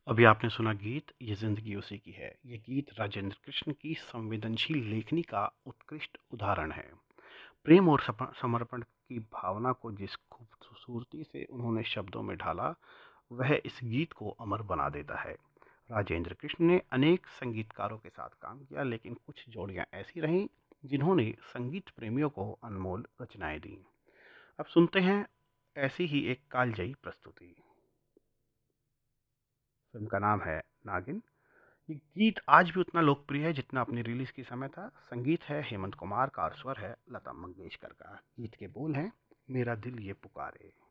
अभी आपने सुना गीत ये जिंदगी उसी की है। ये गीत राजेंद्र कृष्ण की संवेदनशील लेखनी का उत्कृष्ट उदाहरण है। प्रेम और समर्पण की भावना को जिस खूबसूरती से उन्होंने शब्दों में ढाला, वह इस गीत को अमर बना देता है। राजेंद्र कृष्ण ने अनेक संगीतकारों के साथ काम किया, लेकिन कुछ जोड़ियां ऐसी रहीं जिन्होंने संगीत प्रेमियों को अनमोल रचनाएं दी। अब सुनते हैं ऐसी ही एक कालजयी प्रस्तुति। फिल्म का नाम है नागिन। ये गीत आज भी उतना लोकप्रिय है जितना अपनी रिलीज के समय था। संगीत है हेमंत कुमार का और स्वर है लता मंगेशकर का। गीत के बोल हैं, मेरा दिल ये पुकारे।